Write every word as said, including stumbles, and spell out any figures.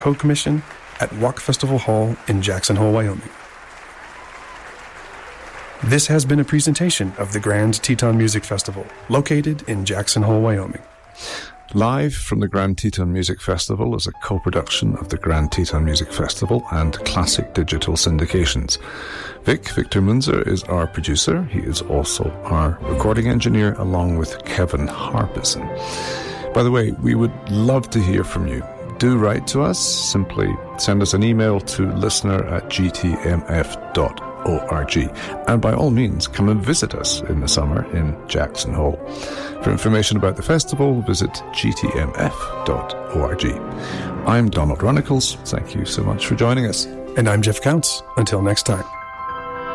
Co-Commission at Rock Festival Hall in Jackson Hole, Wyoming. This has been a presentation of the Grand Teton Music Festival, located in Jackson Hole, Wyoming. Live from the Grand Teton Music Festival is a co-production of the Grand Teton Music Festival and Classic Digital Syndications. Vic, Victor Munzer, is our producer. He is also our recording engineer, along with Kevin Harbison. By the way, we would love to hear from you. Do write to us. Simply send us an email to listener at g t m f dot org. And by all means, come and visit us in the summer in Jackson Hole. For information about the festival, visit g t m f dot org. I'm Donald Runnicles. Thank you so much for joining us. And I'm Jeff Counts. Until next time.